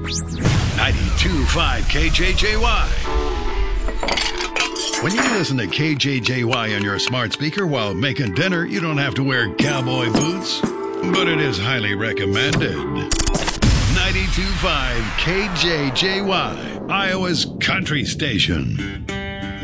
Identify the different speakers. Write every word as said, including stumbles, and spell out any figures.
Speaker 1: ninety-two point five K J J Y. When you listen to K J J Y on your smart speaker while making dinner, you don't have to wear cowboy boots, but it is highly recommended. ninety-two point five K J J Y, Iowa's country station.